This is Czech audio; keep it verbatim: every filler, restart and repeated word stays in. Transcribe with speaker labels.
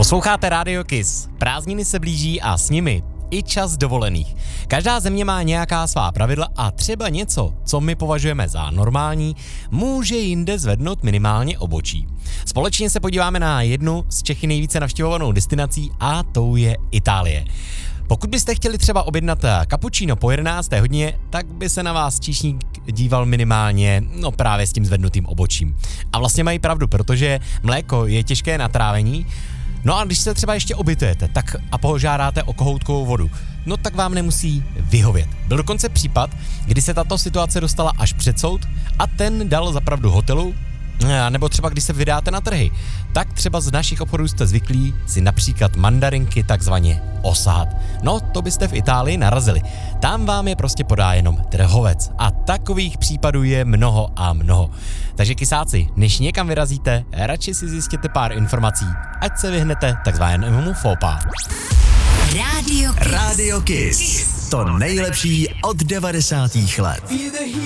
Speaker 1: Posloucháte Radio Kiss. Prázdniny se blíží a s nimi i čas dovolených. Každá země má nějaká svá pravidla a třeba něco, co my považujeme za normální, může jinde zvednout minimálně obočí. Společně se podíváme na jednu z Čechy nejvíce navštěvovanou destinací a tou je Itálie. Pokud byste chtěli třeba objednat cappuccino po jedenácté hodině, tak by se na vás číšník díval minimálně, no právě s tím zvednutým obočím. A vlastně mají pravdu, protože mléko je těžké na trávení. No a když se třeba ještě obytujete, tak a požádáte o kohoutkovou vodu, no tak vám nemusí vyhovět. Byl dokonce případ, kdy se tato situace dostala až před soud a ten dal za pravdu hotelu, nebo třeba když se vydáte na trhy, tak třeba z našich obchodů jste zvyklí si například mandarinky takzvaně osát. No to byste v Itálii narazili. Tam vám je prostě podá jenom trhovec a takových případů je mnoho a mnoho. Takže kysáci, než někam vyrazíte, radši si zjistěte pár informací, ať se vyhnete takzvanému fópa.
Speaker 2: Radio Kiss. Radio Kiss. To nejlepší od devadesátých let.